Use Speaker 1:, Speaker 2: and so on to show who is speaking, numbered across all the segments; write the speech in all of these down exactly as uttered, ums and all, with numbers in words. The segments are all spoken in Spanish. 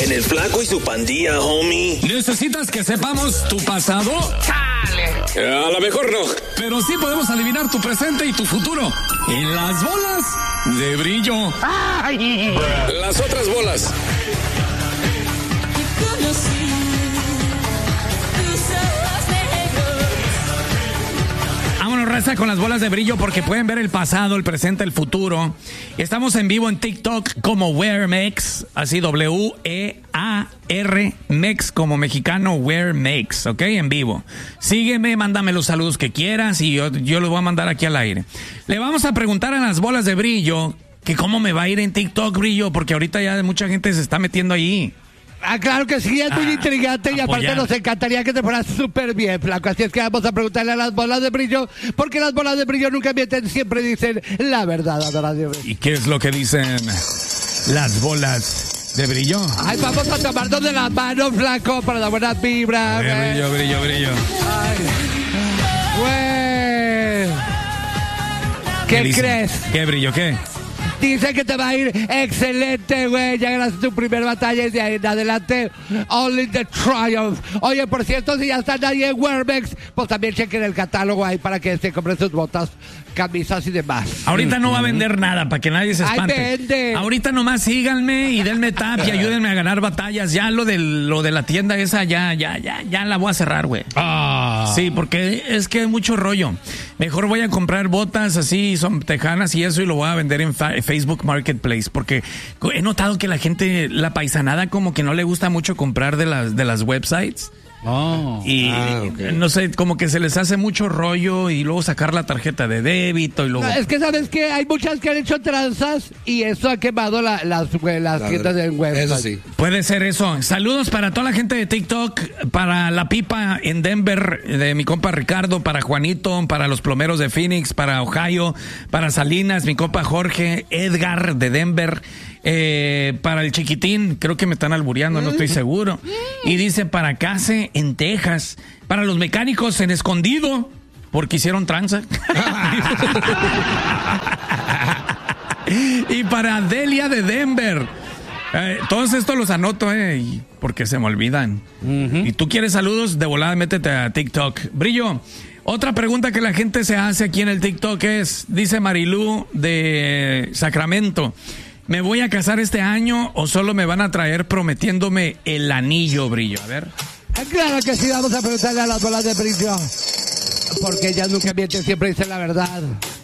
Speaker 1: En el Flaco y su pandilla, homie.
Speaker 2: ¿Necesitas que sepamos tu pasado?
Speaker 1: ¡Chale! A lo mejor no.
Speaker 2: Pero sí podemos adivinar tu presente y tu futuro. En las bolas de brillo.
Speaker 1: ¡Ay! Las otras bolas.
Speaker 2: Vámonos, raza, con las bolas de brillo porque pueden ver el pasado, el presente, el futuro. Estamos en vivo en TikTok como WearMex, así W E A R Mex como mexicano, WearMex, ¿ok? En vivo. Sígueme, mándame los saludos que quieras y yo, yo los voy a mandar aquí al aire. Le vamos a preguntar a las bolas de brillo que cómo me va a ir en TikTok, brillo, porque ahorita ya mucha gente se está metiendo ahí.
Speaker 3: Ah, claro que sí, es muy ah, intrigante y aparte
Speaker 2: apoyar.
Speaker 3: Nos encantaría que te fueras súper bien, Flaco. Así es que vamos a preguntarle a las bolas de brillo, porque las bolas de brillo nunca mienten, siempre dicen la verdad, adoradio.
Speaker 2: ¿Y qué es lo que dicen las bolas de brillo?
Speaker 3: Ay, vamos a tomarnos de las manos, Flaco, para la buena vibra.
Speaker 2: Ver, brillo, brillo, brillo.
Speaker 3: Ay, güey. ¿Qué, ¿Qué crees?
Speaker 2: ¿Qué brillo, qué?
Speaker 3: Dice que te va a ir excelente, güey. Ya ganaste tu primer batalla y de ahí en adelante, only the triumph. Oye, por cierto, si ya están ahí en WearMex, pues también chequen el catálogo ahí para que se compren sus botas, camisas y demás.
Speaker 2: Ahorita no va a vender nada para que nadie se espante.
Speaker 3: Ay, vende.
Speaker 2: Ahorita nomás síganme y denme tap y ayúdenme a ganar batallas. Ya lo de, lo de la tienda esa, ya, ya, ya, ya la voy a cerrar, güey.
Speaker 3: Ah.
Speaker 2: Sí, porque es que hay mucho rollo. Mejor voy a comprar botas así, son tejanas y eso, y lo voy a vender en fa- Facebook Marketplace, porque he notado que la gente, la paisanada, como que no le gusta mucho comprar de las, de las websites.
Speaker 3: Oh.
Speaker 2: Y ah, okay. No sé, como que se les hace mucho rollo y luego sacar la tarjeta de débito y luego...
Speaker 3: No, es que sabes que hay muchas que han hecho tranzas y eso ha quemado la, las, las la tiendas de web.
Speaker 4: Eso sí.
Speaker 2: Puede ser eso. Saludos para toda la gente de TikTok, para La Pipa en Denver, de mi compa Ricardo, para Juanito, para los plomeros de Phoenix, para Ohio, para Salinas, mi compa Jorge, Edgar de Denver. Eh, para el chiquitín, creo que me están albureando, no estoy seguro. Y dice para Case en Texas, para los mecánicos en Escondido, porque hicieron tranza. Y para Delia de Denver. Eh, todos estos los anoto, eh, porque se me olvidan. Uh-huh. Y tú quieres saludos, de volada métete a TikTok. Brillo. Otra pregunta que la gente se hace aquí en el TikTok es, dice Marilú de Sacramento: ¿me voy a casar este año o solo me van a traer prometiéndome el anillo, brillo? A ver.
Speaker 3: Claro que sí, vamos a preguntarle a las bolas de brillo, porque ellas nunca mienten, siempre dicen la verdad.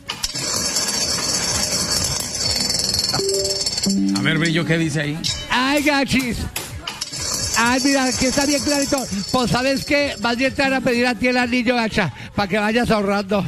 Speaker 2: A ver, brillo, ¿qué dice ahí?
Speaker 3: Ay, gachis. Ay, mira, aquí está bien clarito. Pues, ¿sabes qué? Más bien te van a pedir a ti el anillo, gacha, para que vayas ahorrando.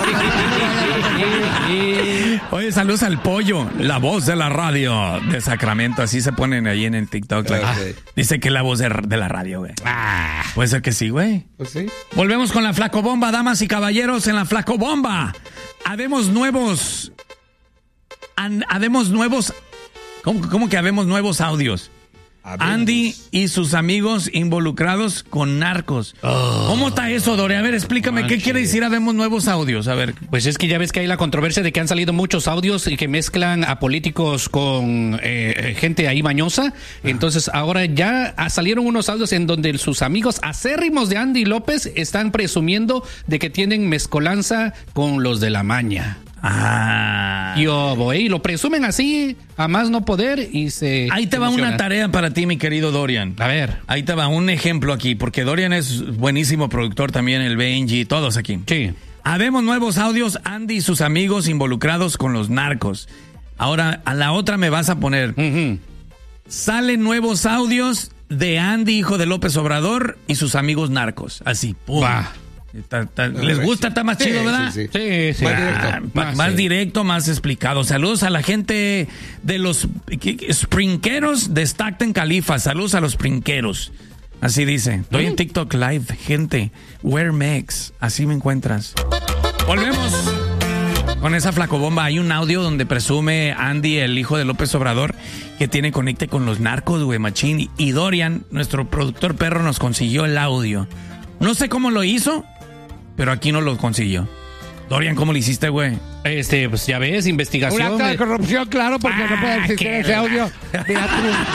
Speaker 2: Oye, saludos al Pollo, la voz de la radio de Sacramento. Así se ponen ahí en el TikTok. Okay. Ah, dice que es la voz de, de la radio, güey. Ah, puede ser que sí, güey.
Speaker 4: Pues sí.
Speaker 2: Volvemos con la Flacobomba, damas y caballeros, en la Flacobomba. Habemos nuevos... An, habemos nuevos... ¿Cómo, cómo que habemos nuevos audios? Habemos. Andy y sus amigos involucrados con narcos. Oh. ¿Cómo está eso, Dore? A ver, explícame, Manche. ¿Qué quiere decir habemos nuevos audios? A ver.
Speaker 5: Pues es que ya ves que hay la controversia de que han salido muchos audios y que mezclan a políticos con eh, gente ahí mañosa. Ah. Entonces ahora ya salieron unos audios en donde sus amigos acérrimos de Andy López están presumiendo de que tienen mezcolanza con los de la maña.
Speaker 2: Ah.
Speaker 5: Yo voy, lo presumen así, a más no poder, y se...
Speaker 2: Ahí te va emociona. Una tarea para ti, mi querido Dorian.
Speaker 5: A ver.
Speaker 2: Ahí te va un ejemplo aquí, porque Dorian es buenísimo productor también, el Benji, todos aquí.
Speaker 5: Sí.
Speaker 2: Habemos nuevos audios, Andy y sus amigos involucrados con los narcos. Ahora, a la otra me vas a poner. Uh-huh. Salen nuevos audios de Andy, hijo de López Obrador, y sus amigos narcos. Así, pum. Va. Está, está, ¿les gusta? Está más chido,
Speaker 4: sí,
Speaker 2: ¿verdad?
Speaker 4: Sí, sí.
Speaker 5: sí, sí.
Speaker 2: Más, directo. Ah, más, más sí. directo, más explicado. Saludos a la gente de los sprinqueros de Stockton, Califa. Saludos a los sprinqueros. Así dice. Estoy mm. en TikTok Live, gente. WearMex. Así me encuentras. Volvemos con esa flacobomba. Hay un audio donde presume Andy, el hijo de López Obrador, que tiene conecte con los narcos, güey, machín. Y Dorian, nuestro productor perro, nos consiguió el audio. No sé cómo lo hizo, pero aquí no lo consiguió. Dorian, ¿cómo lo hiciste, güey?
Speaker 5: Este, pues ya ves, investigación.
Speaker 3: Un acto de corrupción, claro, porque ah, no puede existir ese audio. Mira